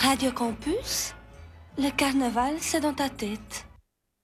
Radio Campus, le carnaval, c'est dans ta tête.